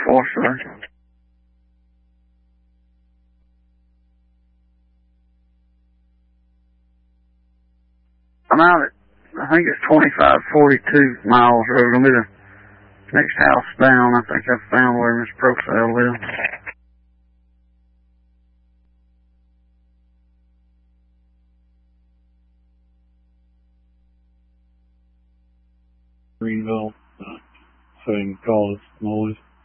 4-4, sir. I'm out at, I think it's 2542 Miles Road. It'll be the next house down. I think I've found where Miss Procell lives. Greenville, same cause noise.